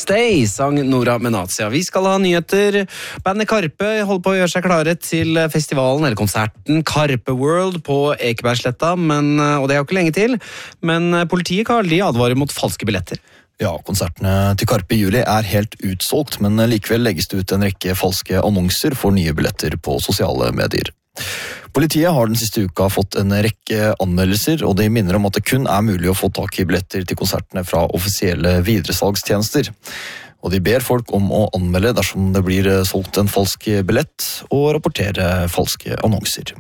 Stay, sang Nora Menazia. Vi skal ha nyheter. Bandet Karpe holder på å gjøre seg klare til festivalen, eller konserten Karpe World på Ekebergsletta, og det er jo ikke lenge til. Men politiet Karl, de advarer mot falske billetter. Ja, konsertene til Karpe i juli er helt utsolgt, men likevel legges det ut en rekke falske annonser for nye billetter på sosiale medier. Politiet har den siste uka fått en rekke anmeldelser, og de minner om at det kun er mulig å få tak i billetter til konsertene fra offisielle videresalgstjenester. Og de ber folk om å anmelde dersom det blir solgt en falsk billett, og rapportere falske annonser.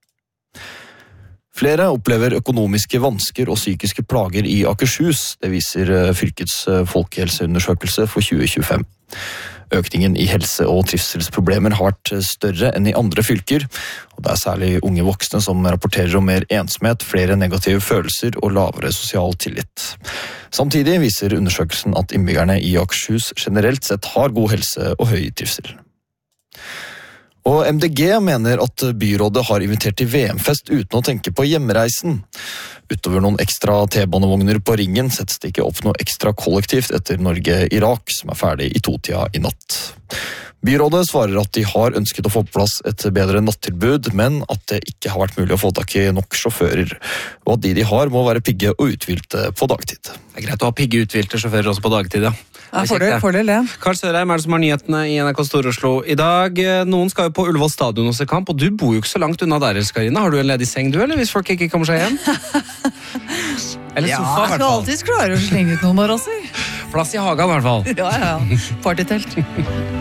Flere opplever økonomiske vansker og psykiske plager i Akershus, det viser fylkets folkehelseundersøkelse for 2025. Økningen i helse- og trivselsproblemer har vært større enn i andre fylker, og det er særlig unge voksne som rapporterer om mer ensomhet, flere negative følelser og lavere sosial tillit. Samtidig viser undersøkelsen at innbyggerne i Akershus generelt sett har god helse og høy trivsel. Og MDG mener at byrådet har invitert til VM-fest uten å tenke på hjemreisen. Utover noen ekstra T-banevogner på ringen settes det ikke opp noe ekstra kollektivt etter Norge-Irak, som er ferdig i 2-tida i natt. Byrådet svarer at de har ønsket å få på plass et bedre nattilbud, men at det ikke har vært mulig å få tak i nok sjåfører, og at de har må være pigge og uthvilte på dagtid. Det er greit å ha pigge uthvilte sjåfører også på dagtid, ja. Ja, fordel det. Karl Sørheim er det som har nyhetene i NRK Stor-Oslo i dag. Noen skal jo på Ullevål stadion og se kamp, og du bor jo ikke så langt unna der, Karina. Har du en ledig seng du, eller hvis folk ikke kommer seg hjem? Eller Ja, sofa, i hvert skal fall. alltid klare å slenge ut noen madrasser. Plass i hagen, i hvert fall. Ja, partytelt.